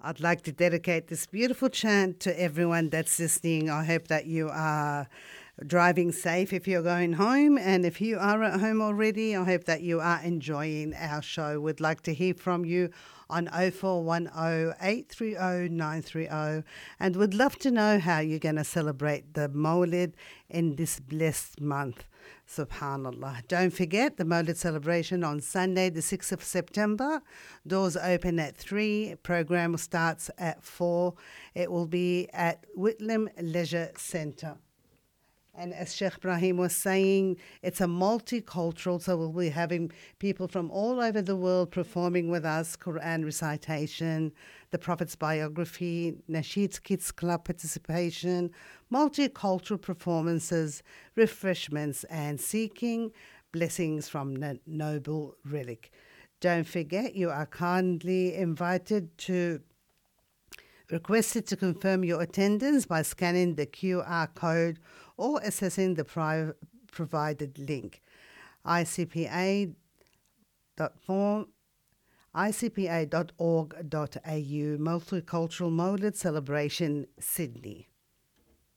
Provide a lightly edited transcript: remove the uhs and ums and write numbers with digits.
I'd like to dedicate this beautiful chant to everyone that's listening. I hope that you are driving safe if you're going home. And if you are at home already, I hope that you are enjoying our show. We'd like to hear from you on 0410 830 930. And we'd love to know how you're going to celebrate the Mawlid in this blessed month. Subhanallah. Don't forget the Mawlid celebration on Sunday, the 6th of September. Doors open at 3. Program starts at 4. It will be at Whitlam Leisure Centre. And as Sheikh Ibrahim was saying, it's a multicultural, so we'll be having people from all over the world performing with us, Quran recitation, the Prophet's biography, Nasheed Kids Club participation, multicultural performances, refreshments, and seeking blessings from the noble relic. Don't forget, you are kindly requested to confirm your attendance by scanning the QR code or accessing the provided link. icpa.org.au Multicultural Mawlid Celebration, Sydney.